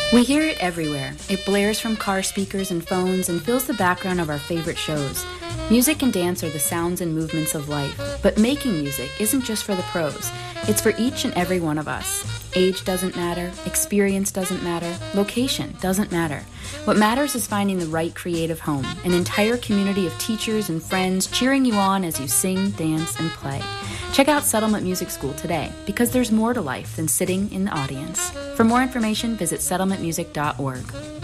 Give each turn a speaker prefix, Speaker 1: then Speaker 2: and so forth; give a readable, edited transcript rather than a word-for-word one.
Speaker 1: We hear it everywhere. It blares from car speakers and phones and fills the background of our favorite shows. Music and dance are the sounds and movements of life, but making music isn't just for the pros. It's for each and every one of us. Age doesn't matter, experience doesn't matter, location doesn't matter. What matters is finding the right creative home, an entire community of teachers and friends cheering you on as you sing, dance, and play. Check out Settlement Music School today, because there's more to life than sitting in the audience. For more information, visit settlementmusic.org.